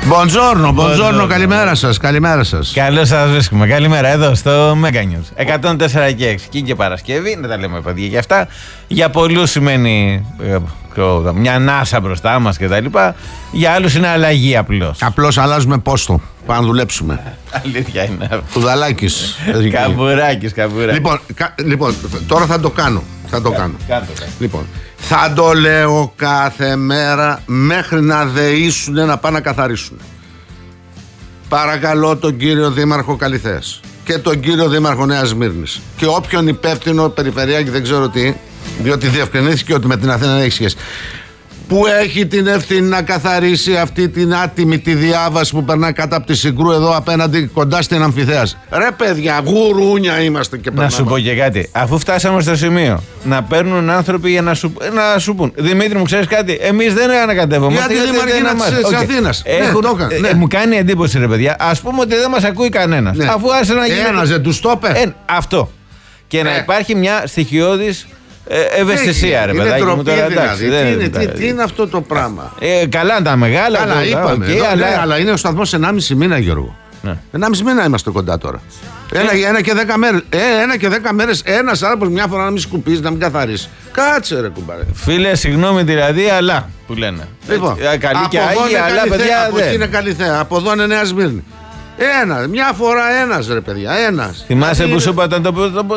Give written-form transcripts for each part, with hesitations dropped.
Μποντζόρνο, καλημέρα σας. Καλώς σας βρίσκουμε. Καλημέρα εδώ στο Mega News 104 και 6. Και και Παρασκευή, να τα λέμε παιδιά για αυτά. Για πολλούς σημαίνει μια ανάσα μπροστά μας κτλ. Για άλλους είναι αλλαγή απλώς. Απλώς αλλάζουμε πόστο. Πάμε να δουλέψουμε. Αλήθεια είναι. Κουδαλάκης. Καμπουράκης. Λοιπόν, τώρα θα το κάνω. Λοιπόν, θα το λέω κάθε μέρα μέχρι να δεήσουν να πάνε να καθαρίσουν. Παρακαλώ τον κύριο Δήμαρχο Καλιθέας και τον κύριο Δήμαρχο Νέας Σμύρνης και όποιον υπεύθυνο περιφερειάρχη, δεν ξέρω τι, διότι διευκρινήθηκε ότι με την Αθήνα δεν έχει σχέση, που έχει την ευθύνη να καθαρίσει αυτή την άτιμη τη διάβαση που περνάει κάτω από τη Συγκρού εδώ απέναντι κοντά στην Αμφιθέας. Ρε παιδιά, γουρούνια είμαστε και περνάμε. Να σου πω και κάτι. Αφού φτάσαμε στο σημείο να παίρνουν άνθρωποι για να σου πούν, Δημήτρη μου, ξέρεις κάτι, εμείς δεν ανακατεύομαστε. Γιατί Δήμαρχη της Αθήνας. Μου κάνει εντύπωση, ρε παιδιά, ας πούμε ότι δεν μας ακούει κανένας. Ναι. Αφού άρχισε να γίνεται. Ένας δεν τους το είπε. Αυτό. Και να υπάρχει μια στοιχειώδης ευαισθησία, ρε παιδάκι μου, τώρα εντάξει. Τι είναι αυτό το πράγμα. Καλά τα μεγάλα. Καλά, είπαμε. Αλλά είναι ο σταθμός 1,5 μήνα, Γιώργο. 1,5 μήνα είμαστε κοντά τώρα. Ένα και 10 μέρες. Ένα και 10 μέρες ένας άνθρωπος μια φορά να μην σκουπίζει, να μην καθαρίσει. Κάτσε ρε κουμπάρε. Φίλε, συγγνώμη δηλαδή, αλλά που λένε. Λοιπόν, καλή και άγια, αλλά παιδιά. Από εκεί είναι Καλιθέα, από εδώ είναι Νέα Σμύρνη. Μια φορά ένας ρε παιδιά, ένας. Θυμάσαι που σου είπα το.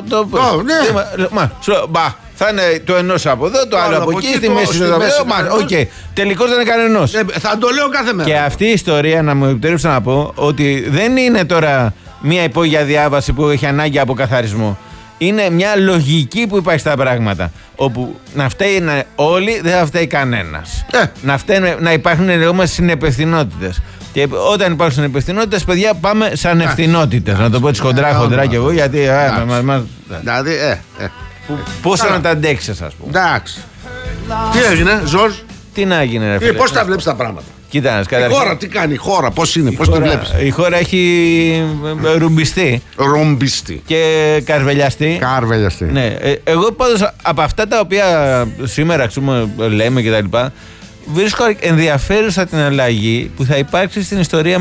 Ναι. Θα είναι το ενός από εδώ, το άλλο από εκεί, στη μέση του εδώ. Οκ. Τελικώς δεν είναι κανενός. Θα το λέω κάθε μέρα. Και αυτή η ιστορία, να μου επιτρέψετε να πω, ότι δεν είναι τώρα μια υπόγεια διάβαση που έχει ανάγκη από καθαρισμό. Είναι μια λογική που υπάρχει στα πράγματα. Όπου να φταίει όλοι, δεν θα φταίει κανένας. Να υπάρχουν λεγόμενες συνεπευθυνότητες. Και όταν υπάρχουν συνεπευθυνότητες, παιδιά, πάμε σαν ευθυνότητες. Να το πω έτσι χοντρά κι εγώ, γιατί. Δηλαδή, Πόσο να τα αντέξεις, ας πούμε. Εντάξει. Τι έγινε, Ζορζ? Τι να γίνει, ρε φίλε. Πώς τα βλέπεις τα πράγματα? Κοίτα, η χώρα τι κάνει, η χώρα πώς είναι, πώς τη βλέπεις? Η χώρα έχει ρουμπιστεί. Και καρβελιαστεί. Ναι. Εγώ πάντως από αυτά τα οποία σήμερα λέμε και τα λοιπά, βρίσκω ενδιαφέρουσα την αλλαγή που θα υπάρξει στην ιστορία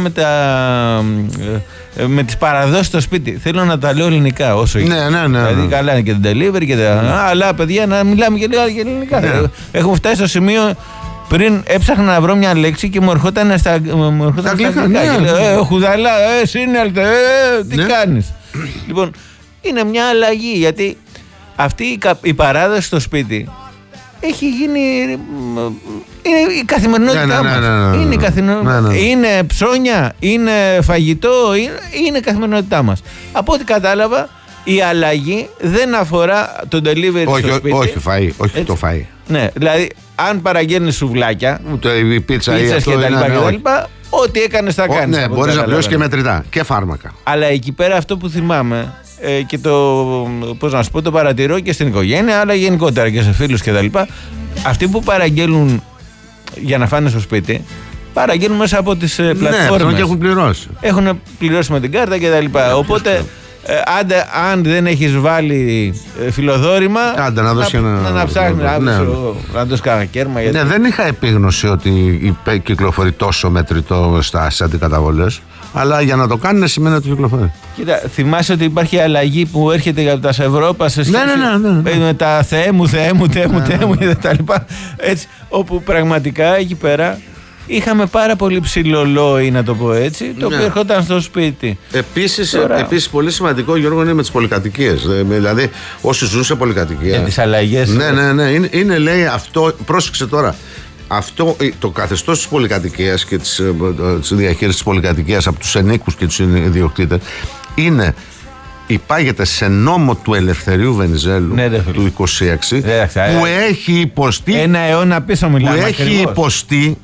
με τις παραδόσεις στο σπίτι. Θέλω να τα λέω ελληνικά όσο ναι. Δηλαδή καλά είναι και το delivery και αλλά παιδιά να μιλάμε και λίγα ελληνικά. Ναι. Έχουμε φτάσει στο σημείο. Πριν έψαχνα να βρω μια λέξη και μου ερχόταν στα αγγλικά. Χουδαλά, σύνελτε, τι κάνεις. Λοιπόν, είναι μια αλλαγή γιατί αυτή η παράδοση στο σπίτι έχει γίνει. Είναι η καθημερινότητά μας. Είναι η καθημερινότητά. Είναι ψώνια, είναι φαγητό, είναι η καθημερινότητά μας. Από ό,τι κατάλαβα, η αλλαγή δεν αφορά το delivery στο σπίτι. Όχι το φαΐ. Ναι, δηλαδή αν παραγγέλνεις σουβλάκια, ούτε η πίτσα ή αυτό και τα λοιπά, ό,τι έκανες θα κάνεις. Ναι, μπορείς να πληρώσεις και μετρητά και φάρμακα. Αλλά εκεί πέρα αυτό που θυμάμαι και το παρατηρώ και στην οικογένεια, αλλά γενικότερα και σε φίλους και τα λοιπά, αυτοί που παραγγέλνουν για να φάνε στο σπίτι, παραγγέλνουν μέσα από τις πλατφόρμες. Ναι, και έχουν πληρώσει. Έχουν πληρώσει με την κάρτα και τα λοιπά. Οπότε αν δεν έχεις βάλει φιλοδόρημα, να ψάχνεις να δώσεις κανένα κέρμα. Ναι, δεν είχα επίγνωση ότι κυκλοφορεί τόσο μετρητό στις αντικαταβολές, αλλά για να το κάνουν σημαίνει ότι κυκλοφορεί. Κοίτα, θυμάσαι ότι υπάρχει αλλαγή που έρχεται από τα Ευρώπα σε σχέση με τα Θεέ μου και τα λοιπά. Έτσι, όπου πραγματικά εκεί πέρα είχαμε πάρα πολύ ψηλολόι, να το πω έτσι, το οποίο ερχόταν στο σπίτι. Επίσης πολύ σημαντικό, Γιώργο, είναι με τις πολυκατοικίες. Δηλαδή, όσοι ζουν σε πολυκατοικία. Τις αλλαγές. Ναι. Είναι, λέει, αυτό. Πρόσεξε τώρα. Αυτό το καθεστώς της πολυκατοικίας και της διαχείρισης της πολυκατοικίας από τους ενίκους και τους ιδιοκτήτες υπάγεται σε νόμο του Ελευθερίου Βενιζέλου του 26 που έχει υποστεί ένα αιώνα πίσω μιλάμε, που έχει υποστεί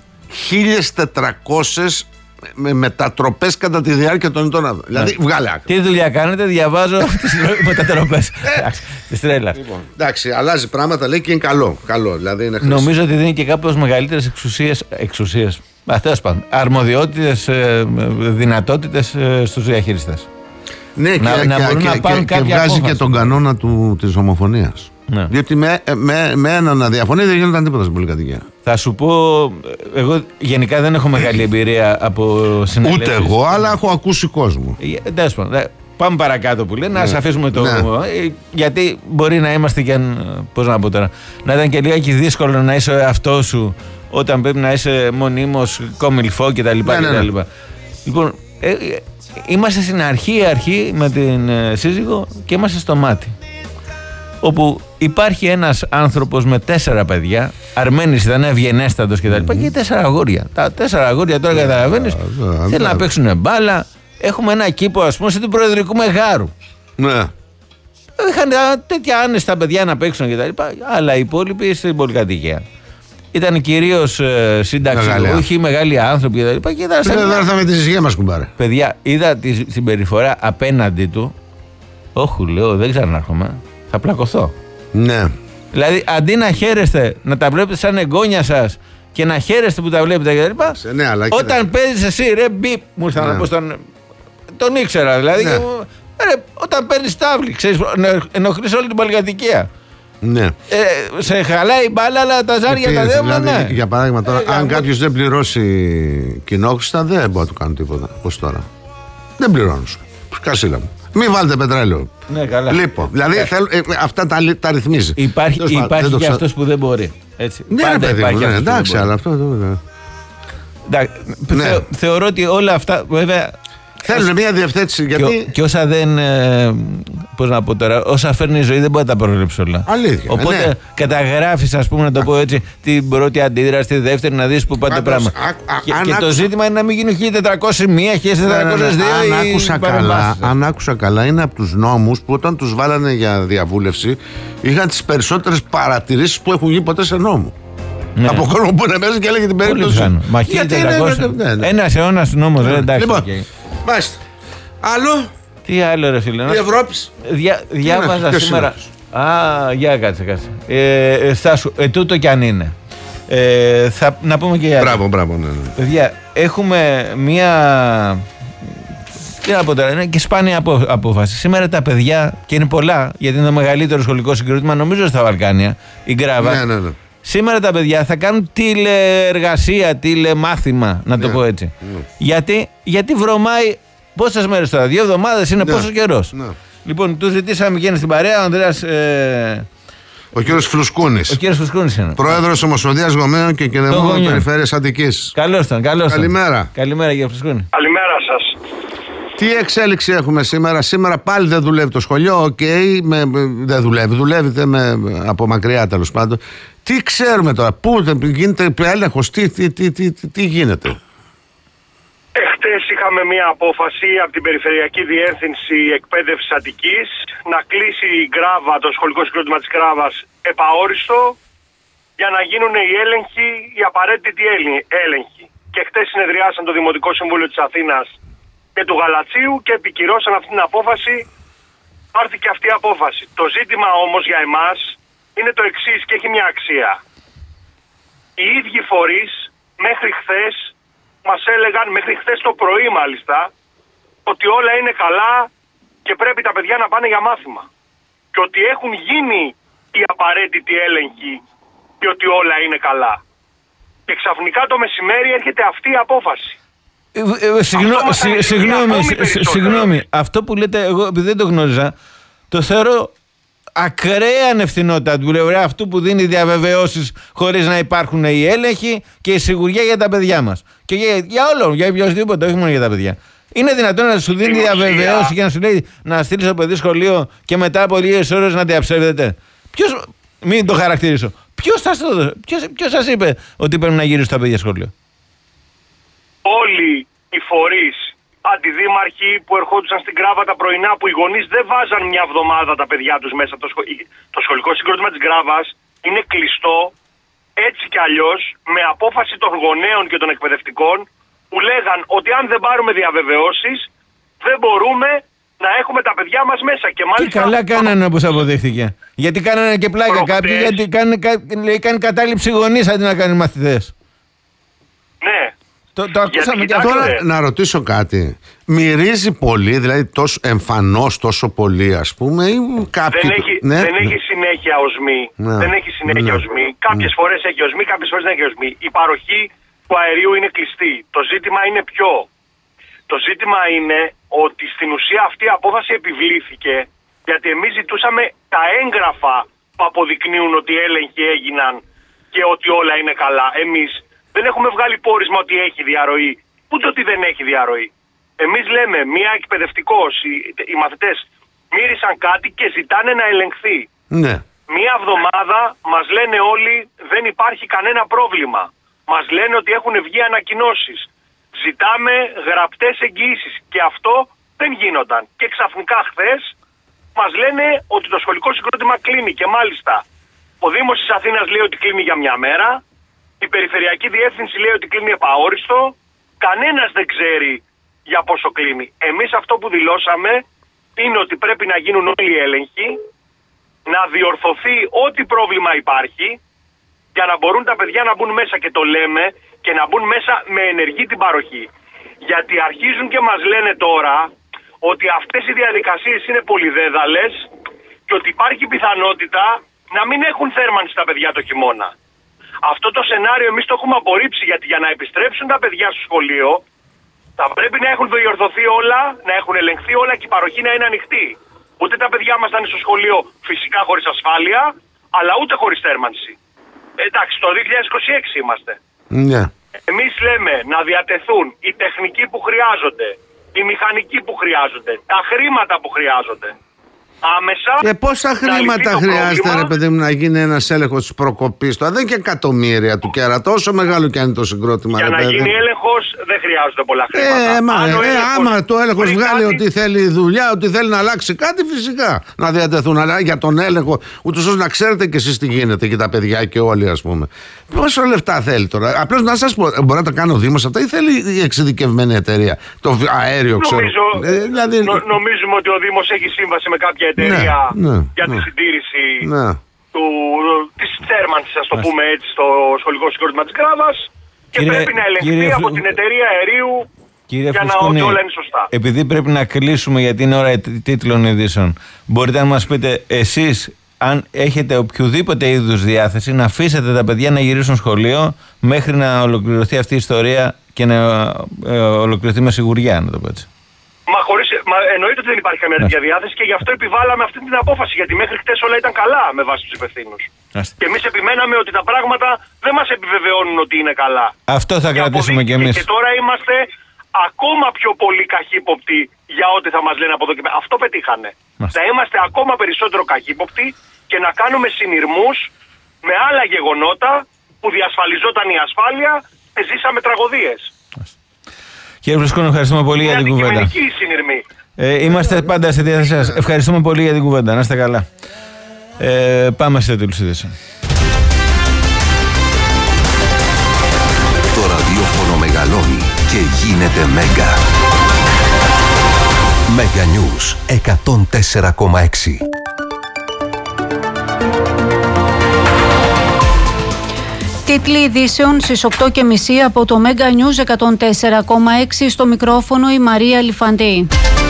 1.400 μετατροπές κατά τη διάρκεια των ετών. Δηλαδή βγάλε άκρη. Τι δουλειά κάνετε, διαβάζω τις μετατροπές της τρέλας. Εντάξει, αλλάζει πράγματα, λέει, και είναι καλό. Δηλαδή είναι νομίζω ότι δίνει και κάπως μεγαλύτερες εξουσίες. Τέλος πάντων, αρμοδιότητες, δυνατότητες στους διαχειριστές. Ναι, και βγάζει και τον κανόνα της ομοφωνίας. Διότι με έναν να διαφωνεί δεν γίνονταν τίποτα στην πολυκατοικία. Θα σου πω, εγώ γενικά δεν έχω μεγάλη εμπειρία από συνελεύσεις. Ούτε εγώ, αλλά έχω ακούσει κόσμο. Πάμε παρακάτω που λένε, να σας αφήσουμε το. Γιατί μπορεί να είμαστε και πώς να πω τώρα, να ήταν και λίγα δύσκολο να είσαι ο εαυτός σου όταν πρέπει να είσαι μονίμως κομιλφό κτλ. Λοιπόν, είμαστε στην αρχή με την σύζυγο και είμαστε στο μάτι. Όπου υπάρχει ένας άνθρωπος με 4 παιδιά, Αρμένης ήταν, ευγενέστατος κτλ. Και 4 αγόρια. Τα 4 αγόρια τώρα καταλαβαίνεις, θέλουν να παίξουν μπάλα. Έχουμε ένα κήπο, ας πούμε, του Προεδρικού Μεγάρου. Ναι. Είχαν τέτοια άνεστα παιδιά να παίξουν κτλ. Αλλά οι υπόλοιποι στην πολυκατοικία. Ήταν κυρίως συνταξιούχοι, μεγάλοι άνθρωποι κτλ. Δεν έρθαμε τη συζυγία μας, κουμπάρε. Παιδιά, είδα τη συμπεριφορά απέναντι του. Όχι, λέω, δεν ξανάρχομαι. Θα πλακωθώ. Ναι. Δηλαδή, αντί να χαίρεστε, να τα βλέπετε σαν εγγόνια σας και να χαίρεστε που τα βλέπετε κτλ. Ναι, όταν παίζεις εσύ, ρε μπιπ, μου ήρθα να πω τον ήξερα δηλαδή. Ναι. Όταν παίρνεις τάβλη, ξέρεις, ενοχλείς όλη την πολυκατοικία. Ναι. Σε χαλάει η μπάλα, αλλά τα ζάρια τα δέμα, δηλαδή, ναι. Για παράδειγμα, τώρα, αν κάποιος δεν πληρώσει κοινόχρηστα, δεν μπορεί να του κάνουν τίποτα. Πώς τώρα. Δεν πληρώνω. Κασίλα μου. Μην βάλετε πετρέλαιο. Ναι, καλά. Λοιπόν, δηλαδή αυτά τα ρυθμίζει. Υπάρχει και αυτός που δεν μπορεί. Έτσι. Ναι, πάντα παιδί υπάρχει μου, αυτός εντάξει, αλλά αυτό. Ναι. Θεωρώ ότι όλα αυτά βέβαια θέλουν μια διευθέτηση. Γιατί... Και όσα δεν. Πώς να πω τώρα, όσα φέρνει η ζωή δεν μπορεί να τα προβλέψει όλα. Αλήθεια. Οπότε ναι. καταγράφεις, ας πούμε, να το πω έτσι, την πρώτη αντίδραση, τη δεύτερη, να δεις που πάει το πράγμα. Και το ζήτημα είναι να μην γίνει 1401, 1402 Αν άκουσα καλά, είναι από τους νόμους που όταν τους βάλανε για διαβούλευση είχαν τις περισσότερες παρατηρήσεις που έχουν γίνει ποτέ σε νόμο. Ναι. Από κόσμο που είναι μέσα και έλεγε την περίπτωση. Μα 1400. Ένας αιώνας νόμος, δεν εντάξει. Λοιπόν, μάλιστα. Άλλο. Τι άλλο, ρε φίλε. Η Ευρώπη. Διάβαζα σήμερα. Για κάτσε. Τούτο κι αν είναι. Να πούμε και για. Μπράβο, ναι. Παιδιά, έχουμε μία. Τι να πω τώρα, είναι και σπάνια απόφαση. Σήμερα τα παιδιά, και είναι πολλά, γιατί είναι το μεγαλύτερο σχολικό συγκρότημα, νομίζω στα Βαλκάνια, η Γκράβα. Ναι. Σήμερα τα παιδιά θα κάνουν τηλεεργασία, τηλεμάθημα, να το πω έτσι. Γιατί βρωμάει. Πόσες μέρες τώρα, 2 εβδομάδες είναι, πόσος καιρός. Ναι. Λοιπόν, του ζητήσαμε και είναι στην παρέα ο Ανδρέας. Ο κύριος Φλουσκούνης. Ο κύριος Φλουσκούνης είναι. Πρόεδρος Ομοσπονδίας Γομέων και Κενεμού Περιφέρειας Αττικής. Καλώς τον. Καλημέρα. Καλημέρα, κύριε Φλουσκούνη. Καλημέρα σας. Τι εξέλιξη έχουμε σήμερα? Σήμερα πάλι δεν δουλεύει το σχολείο. Δεν δουλεύει. Δουλεύετε από μακριά, τέλος πάντων. Τι ξέρουμε τώρα, πού γίνεται έλεγχος, τι γίνεται? Εχθές είχαμε μία απόφαση από την Περιφερειακή Διεύθυνση Εκπαίδευσης Αττικής να κλείσει η Γκράβα, το σχολικό συγκρότημα της Γκράβας, επαόριστο για να γίνουν οι έλεγχοι, οι απαραίτητοι έλεγχοι. Και χτες συνεδριάσαν το Δημοτικό Συμβούλιο της Αθήνας και του Γαλατσίου και επικυρώσαν αυτή την απόφαση. Πάρθηκε αυτή η απόφαση. Το ζήτημα όμως για εμάς είναι το εξής και έχει μια αξία. Οι ίδιοι φορείς μέχρι χθες μας έλεγαν, μέχρι χθες το πρωί μάλιστα, ότι όλα είναι καλά και πρέπει τα παιδιά να πάνε για μάθημα. Και ότι έχουν γίνει οι απαραίτητοι έλεγχοι και ότι όλα είναι καλά. Και ξαφνικά το μεσημέρι έρχεται αυτή η απόφαση. Συγγνώμη, αυτό που λέτε, εγώ επειδή δεν το γνώριζα, το θεωρώ ακραία ανευθυνότητα του πλευρά αυτού που δίνει διαβεβαιώσεις χωρίς να υπάρχουν οι έλεγχοι και η σιγουριά για τα παιδιά μας. Και για όλων, για οποιοδήποτε, όχι μόνο για τα παιδιά. Είναι δυνατόν να σου δίνει διαβεβαιώσεις και να σου λέει να στείλεις το παιδί σχολείο και μετά από λίγες ώρες να διαψεύδεται? Μην το χαρακτηρίσω. Ποιος σας είπε ότι πρέπει να γυρίσουν τα παιδιά σχολείο? Όλοι οι φορείς, αντιδήμαρχοι που ερχόντουσαν στην Γκράβα τα πρωινά, που οι γονείς δεν βάζαν μια εβδομάδα τα παιδιά τους μέσα. Το σχολικό συγκρότημα της Γκράβας είναι κλειστό έτσι κι αλλιώς με απόφαση των γονέων και των εκπαιδευτικών που λέγαν ότι αν δεν πάρουμε διαβεβαιώσεις δεν μπορούμε να έχουμε τα παιδιά μας μέσα. Και μάλιστα. Τι καλά κάνανε όπως αποδείχθηκε. Γιατί κάνανε και πλάκα κάποιοι, γιατί κάνει κατάληψη γονείς αντί να κάνει μαθητές. Ναι. Το ακούσαμε και αυτό. Τώρα να ρωτήσω κάτι. Μυρίζει πολύ, δηλαδή τόσο εμφανώς τόσο πολύ, ας πούμε, ή κάποιοι... Δεν έχει συνέχεια οσμή. Δεν έχει συνέχεια οσμή. Κάποιες φορές έχει οσμή, κάποιες φορές δεν έχει οσμή. Η παροχή του αερίου είναι κλειστή. Το ζήτημα είναι ποιο? Το ζήτημα είναι ότι στην ουσία αυτή η απόφαση επιβλήθηκε γιατί εμείς ζητούσαμε τα έγγραφα που αποδεικνύουν ότι οι έλεγχοι έγιναν και ότι όλα είναι καλά. Εμείς δεν έχουμε βγάλει πόρισμα ότι έχει διαρροή, ούτε ότι δεν έχει διαρροή. Εμείς λέμε, μία εκπαιδευτικός, οι μαθητές μύρισαν κάτι και ζητάνε να ελεγχθεί. Ναι. Μία εβδομάδα μας λένε όλοι δεν υπάρχει κανένα πρόβλημα. Μας λένε ότι έχουν βγει ανακοινώσεις. Ζητάμε γραπτές εγγυήσεις και αυτό δεν γίνονταν. Και ξαφνικά χθες μας λένε ότι το σχολικό συγκρότημα κλείνει και μάλιστα ο Δήμος της Αθήνας λέει ότι κλείνει για μια μέρα, η Περιφερειακή Διεύθυνση λέει ότι κλείνει επαόριστο, κανένας δεν ξέρει για πόσο κλείνει. Εμείς αυτό που δηλώσαμε είναι ότι πρέπει να γίνουν όλοι οι έλεγχοι, να διορθωθεί ό,τι πρόβλημα υπάρχει για να μπορούν τα παιδιά να μπουν μέσα και το λέμε και να μπουν μέσα με ενεργή την παροχή. Γιατί αρχίζουν και μας λένε τώρα ότι αυτές οι διαδικασίες είναι πολυδέδαλες και ότι υπάρχει πιθανότητα να μην έχουν θέρμανση τα παιδιά το χειμώνα. Αυτό το σενάριο εμείς το έχουμε απορρίψει γιατί για να επιστρέψουν τα παιδιά στο σχολείο θα πρέπει να έχουν διορθωθεί όλα, να έχουν ελεγχθεί όλα και η παροχή να είναι ανοιχτή. Ούτε τα παιδιά μας θα είναι στο σχολείο φυσικά χωρίς ασφάλεια, αλλά ούτε χωρίς θέρμανση. Εντάξει, το 2026 είμαστε. Ναι. Εμείς λέμε να διατεθούν οι τεχνικοί που χρειάζονται, οι μηχανικοί που χρειάζονται, τα χρήματα που χρειάζονται. Άμεσα. Και πόσα χρήματα χρειάζεται, ρε παιδί μου, να γίνει ένας έλεγχος της προκοπής? Τώρα δεν είναι και εκατομμύρια του κέρατο, όσο μεγάλο και αν είναι το συγκρότημα. Για να γίνει έλεγχος δεν χρειάζονται πολλά χρήματα. Άμα το έλεγχος βγάλει ότι θέλει δουλειά, ότι θέλει να αλλάξει κάτι, φυσικά να διατεθούν. Αλλά για τον έλεγχο, ούτως ώστε να ξέρετε κι εσείς τι γίνεται και τα παιδιά και όλοι, ας πούμε. Πόσα λεφτά θέλει τώρα? Απλώς να σας πω, μπορεί να τα κάνει ο Δήμος αυτά ή θέλει η εξειδικευμένη εταιρεία? Το αέριο, ξέρω. Νομίζουμε ότι ο Δήμος έχει σύμβαση με κάποια εταιρεία για τη συντήρηση της θέρμανσης, ας το πούμε έτσι, στο σχολικό συγκρότημα της Κράβας και πρέπει να ελεγχθεί από την εταιρεία αερίου για να ότι όλα είναι σωστά. Επειδή πρέπει να κλείσουμε γιατί είναι ώρα τίτλων ειδήσεων, μπορείτε να μας πείτε εσείς αν έχετε οποιοδήποτε είδους διάθεση να αφήσετε τα παιδιά να γυρίσουν σχολείο μέχρι να ολοκληρωθεί αυτή η ιστορία και να ολοκληρωθεί με σιγουριά, να το πω έτσι? Εννοείται ότι δεν υπάρχει καμία τέτοια διάθεση και γι' αυτό επιβάλαμε αυτή την απόφαση. Γιατί μέχρι χτες όλα ήταν καλά με βάση τους υπευθύνους. Και εμείς επιμέναμε ότι τα πράγματα δεν μας επιβεβαιώνουν ότι είναι καλά. Αυτό θα κρατήσουμε κι εμείς. Και τώρα είμαστε ακόμα πιο πολύ καχύποπτοι για ό,τι θα μας λένε από εδώ και πέρα. Αυτό πετύχανε. Να είμαστε ακόμα περισσότερο καχύποπτοι και να κάνουμε συνειρμούς με άλλα γεγονότα που διασφαλιζόταν η ασφάλεια και ζήσαμε τραγωδίες. Κύριε Βρουσκόνο, ευχαριστούμε πολύ για την κουβέντα. Είμαστε πάντα στη διάθεσή σας. Ευχαριστούμε πολύ για την κουβέντα. Να είστε καλά. Πάμε σε τέλος ειδήσεων. Το ραδιόφωνο μεγαλώνει και γίνεται μέγα. Μέγα News 104,6. Τίτλοι ειδήσεων στις 8.30 από το Mega News 104,6. Στο μικρόφωνο η Μαρία Λιφαντή.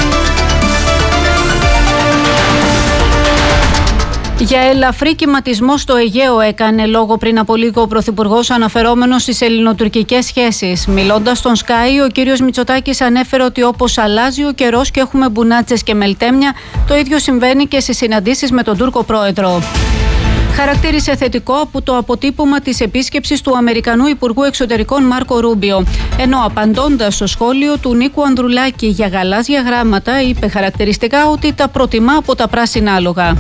Για ελαφρύ κυματισμό στο Αιγαίο έκανε λόγο πριν από λίγο ο Πρωθυπουργός αναφερόμενος στις ελληνοτουρκικές σχέσεις. Μιλώντας στον Sky, ο κύριος Μητσοτάκης ανέφερε ότι όπως αλλάζει ο καιρός και έχουμε μπουνάτσες και μελτέμια, το ίδιο συμβαίνει και στις συναντήσεις με τον Τούρκο πρόεδρο. Χαρακτήρισε θετικό από το αποτύπωμα της επίσκεψης του Αμερικανού Υπουργού Εξωτερικών Μάρκο Ρούμπιο. Ενώ απαντώντας στο σχόλιο του Νίκου Ανδρουλάκη για γαλάζια γράμματα, είπε χαρακτηριστικά ότι τα προτιμά από τα πράσινα άλογα.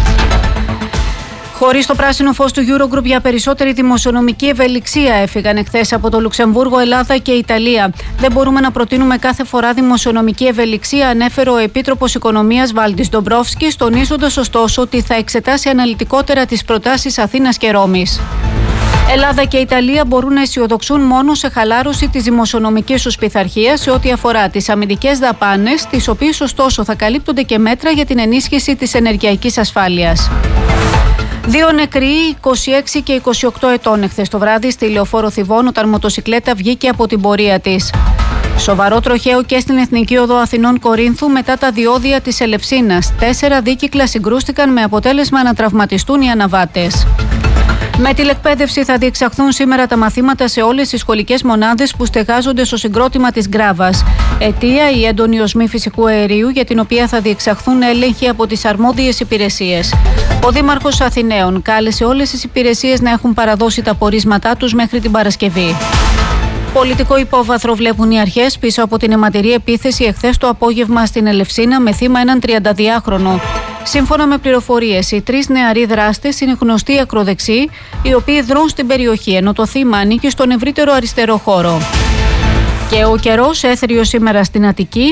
Χωρίς το πράσινο φως του Eurogroup για περισσότερη δημοσιονομική ευελιξία έφυγαν εχθές από το Λουξεμβούργο, Ελλάδα και Ιταλία. Δεν μπορούμε να προτείνουμε κάθε φορά δημοσιονομική ευελιξία, ανέφερε ο Επίτροπος Οικονομίας Βάλτης Ντομπρόφσκης, τονίζοντας ωστόσο ότι θα εξετάσει αναλυτικότερα τις προτάσεις Αθήνας και Ρώμης. Ελλάδα και Ιταλία μπορούν να αισιοδοξούν μόνο σε χαλάρωση της δημοσιονομικής τους πειθαρχίας σε ό,τι αφορά τις αμυντικές δαπάνες, τις οποίες ωστόσο θα καλύπτονται και μέτρα για την ενίσχυση της ενεργειακής ασφάλειας. 2 νεκροί, 26 και 28 ετών εχθές το βράδυ στη Λεωφόρο Θηβών όταν μοτοσικλέτα βγήκε από την πορεία της. Σοβαρό τροχαίο και στην Εθνική Οδό Αθηνών Κορίνθου μετά τα διόδια της Ελευσίνας. 4 δίκυκλα συγκρούστηκαν με αποτέλεσμα να τραυματιστούν οι αναβάτες. Με τηλεκπαίδευση θα διεξαχθούν σήμερα τα μαθήματα σε όλες τις σχολικές μονάδες που στεγάζονται στο συγκρότημα της Γκράβας. Αιτία η έντονη οσμή φυσικού αερίου για την οποία θα διεξαχθούν έλεγχοι από τις αρμόδιες υπηρεσίες. Ο Δήμαρχος Αθηναίων κάλεσε όλες τις υπηρεσίες να έχουν παραδώσει τα πορίσματά τους μέχρι την Παρασκευή. Πολιτικό υπόβαθρο βλέπουν οι αρχές πίσω από την αιματηρή επίθεση εχθές το απόγευμα στην Ελευσίνα με θύμα έναν 32χρονο. Σύμφωνα με πληροφορίες, οι 3 νεαροί δράστες είναι γνωστοί ακροδεξιοί, οι οποίοι δρούν στην περιοχή, ενώ το θύμα ανήκει στον ευρύτερο αριστερό χώρο. Και ο καιρός έθριος σήμερα στην Αττική.